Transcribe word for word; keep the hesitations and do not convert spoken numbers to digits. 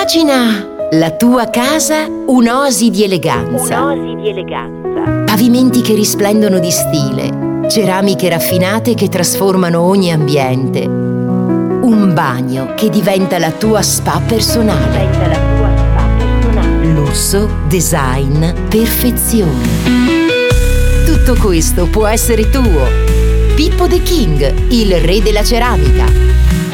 Immagina la tua casa un'oasi di eleganza. Un'oasi di eleganza. Pavimenti che risplendono di stile, ceramiche raffinate che trasformano ogni ambiente. Un bagno che diventa la tua spa personale. Diventa la tua spa personale. Lusso, design, perfezione. Tutto questo può essere tuo. Pippo The King, il re della ceramica.